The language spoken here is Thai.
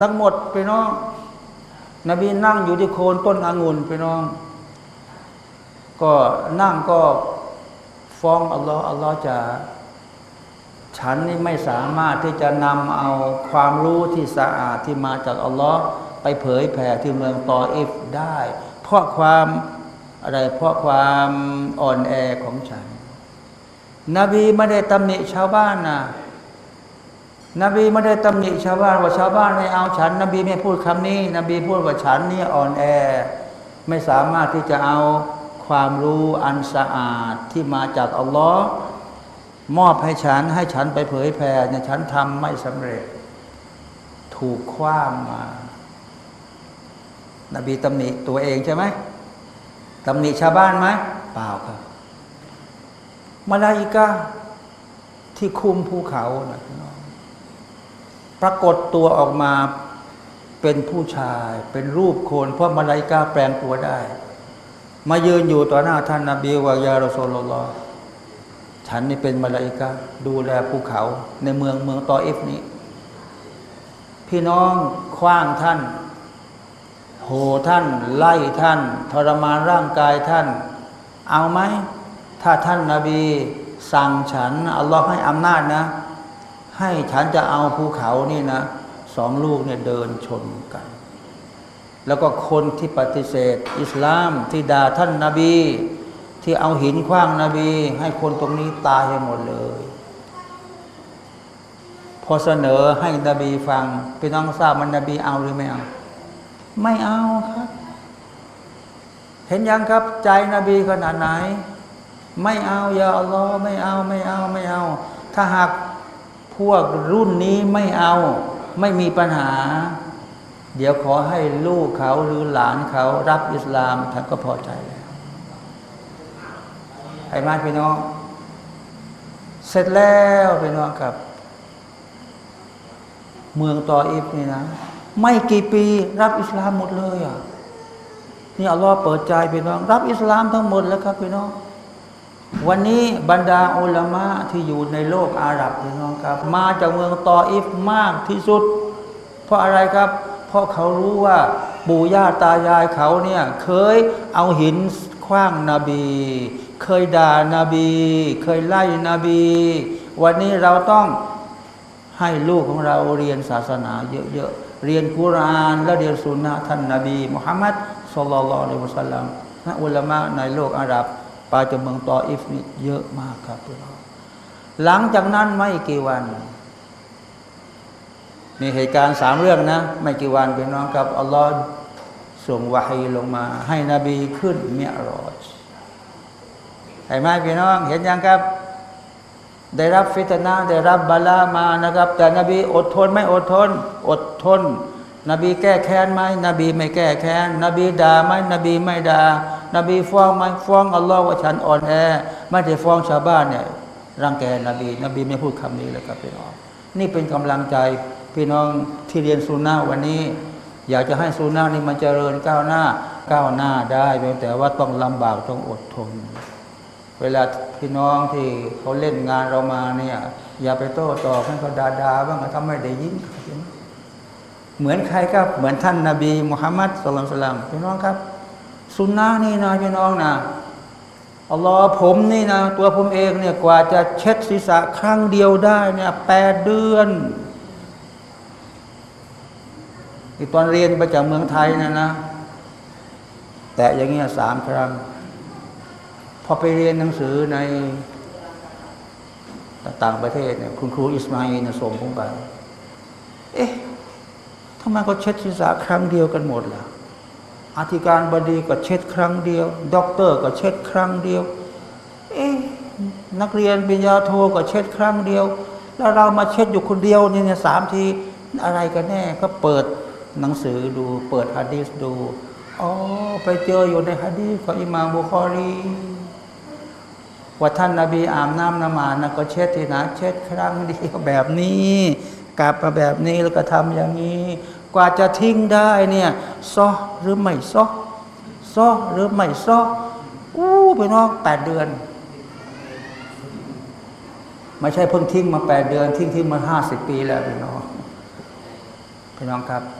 ทั้งหมดพี่น้องนบีนั่งอยู่ที่โคนต้นองุ่นพี่น้องก็นั่งก็ฟ้องอัลลอฮ์อัลลอฮ์จะฉันนี่ไม่สามารถที่จะนำเอาความรู้ที่สะอาดที่มาจากอัลลอฮ์ไปเผยแผ่ที่เมืองตออิฟได้เพราะความอะไรเพราะความอ่อนแอของฉันนบีไม่ได้ตำหนิชาวบ้านนะนบีไม่ได้ตำหนิชาวบ้านว่าชาวบ้านไม่เอาฉันนบีไม่พูดคำนี้นบีพูดว่าฉันนี่อ่อนแอไม่สามารถที่จะเอาความรู้อันสะอาดที่มาจากอัลลอฮ์มอบให้ฉันไปเผยแผ่เนี่ยฉันทำไม่สำเร็จถูกขว้างมานบีตำหนิตัวเองใช่ไหมตำหนิชาวบ้านไหมเปล่าครับมลาอิกะห์ที่คุมภูเขานะพี่น้องปรากฏตัวออกมาเป็นผู้ชายเป็นรูปคนเพราะมลาอิกะห์แปลงตัวได้มายืนอยู่ต่อหน้าท่านนบีว่ายารอซูลุลลอฮ์ฉันนี่เป็นมลาอิกะห์ดูแลภูเขาในเมืองตออิฟนี้พี่น้องขว้างท่านโหท่านไล่ท่านทรมานร่างกายท่านเอาไหมถ้าท่านนบีสั่งฉันอัลลอฮ์ให้อำนาจนะให้ฉันจะเอาภูเขานี่นะสองลูกเนี่ยเดินชนกันแล้วก็คนที่ปฏิเสธอิสลามที่ด่าท่านนบีที่เอาหินขว้างนบีให้คนตรงนี้ตายให้หมดเลยพอเสนอให้นบีฟังพี่น้องทราบมันนบีเอาหรือไม่เอาไม่เอาครับเห็นยังครับใจนบีขนาดไหนไม่เอาอย่าอัลลอฮ์ไม่เอาถ้าหากพวกรุ่นนี้ไม่เอาไม่มีปัญหาเดี๋ยวขอให้ลูกเขาหรือหลานเขารับอิสลามท่านก็พอใจแล้วไอ้มาพี่น้องเสร็จแล้วพี่น้องครับเมืองตออิฟนี่นะไม่กี่ปีรับอิสลามหมดเลยอ่ะนี่อัลลอฮ์เปิดใจพี่น้องรับอิสลามทั้งหมดแล้วครับพี่น้องวันนี้บรรดาอุลามะที่อยู่ในโลกอาหรับพี่น้องครับมาจากเมืองตออิฟมากที่สุดเพราะอะไรครับเพราะเขารู้ว่าปู่ย่าตายายเขาเนี่ยเคยเอาหินขว้างนบีเคยด่านาบีเคยไล่นบีวันนี้เราต้องให้ลูกของเราเรียนศาสนาเยอะๆเรียนกุรอานและเรียนสุนนะท่านนบีมุฮัมมัดศ็อลลัลลอฮุอะลัยฮิวะซัลลัมนะอุลามะในโลกอาหรับไปจากเมืองตออิฟนี่เยอะมากครับพี่น้องหลังจากนั้นไม่กี่วันมีเหตุการณ์3 เรื่องนะไม่กี่วันพี่น้องครับอัลลอฮ์ส่งวะฮีลงมาให้นบีขึ้นมิอ์รอจเห็นไหมพี่น้องเห็นยังครับได้รับฟิตนะห์ได้รับบาลามานะครับแต่นบีอดทนไม่อดทนอดทนนบีแก้แค้นไหมนบีไม่แก้แค้นนบีด่าไหมนบีไม่ด่านบีฟ้องไหมฟ้องอัลลอฮ์ว่าฉันอ่อนแอไม่ได้ฟ้องชาวบ้านเนี่ยรังแกนบีไม่พูดคำนี้เลยครับพี่น้องนี่เป็นกำลังใจพี่น้องที่เรียนซุนนะห์วันนี้อยากจะให้ซุนนะห์นี่มันเจริญก้าวหน้าได้แต่ว่าต้องลำบากต้องอดทนเวลาพี่น้องที่เขาเล่นงานเรามาเนี่ยอย่าไปโต้ตอบให้เขาด่าบ้างทำไม่ได้ยินเหมือนใครครับเหมือนท่านนบีมุฮัมมัดศ็อลลัลลอฮุอะลัยฮิวะซัลลัมพี่น้องครับซุนนะห์นี่นะพี่น้องนะอัลลอฮ์ผมนี่นะตัวผมเองเนี่ยกว่าจะเช็ดศีรษะครั้งเดียวได้เนี่ย8 เดือนอีกตอนเรียนไปจากเมืองไทยนะแต่อย่างเงี้ย3 ครั้งพอไปเรียนหนังสือในต่างประเทศเนี่ยคุณครูอิสมาอีลส่งผมไปทำไมเขาเช็ดศีรษะครั้งเดียวกันหมดล่ะอธิการบดีก็เช็ดครั้งเดียวด็อกเตอร์ก็เช็ดครั้งเดียวนักเรียนปริญญาโทก็เช็ดครั้งเดียวแล้วเรามาเช็ดอยู่คนเดียวเนี่ย3 ทีอะไรกันแน่ก็เปิดหนังสือดูเปิดหะดีษดูไปเจออยู่ในหะดีษของอิหม่ามบุคอรีว่าท่านนบีอาบน้ำนมาดนะก็เช็ดทีนะเช็ดครั้งเดียวแบบนี้กลับมาแบบนี้แล้วก็ทำอย่างนี้กว่าจะทิ้งได้เนี่ยซ้อหรือไม่ซ้อหรือไม่ซ้อไปน้อง8 เดือนไม่ใช่เพิ่งทิ้งมา8 เดือนทิ้งมา50 ปีแล้วพี่น้องพี่น้องครับ